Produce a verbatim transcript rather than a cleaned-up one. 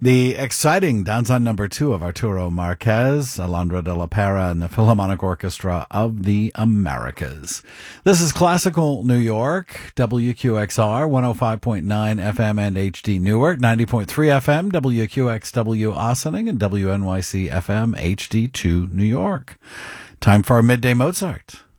The exciting Danzon number two of Arturo Marquez, Alondra de la Parra, and the Philharmonic Orchestra of the Americas. This is Classical New York, W Q X R, one oh five point nine F M and H D Newark, ninety point three F M, W Q X W Ossining, and W N Y C F M H D two New York. Time for our Midday Mozart.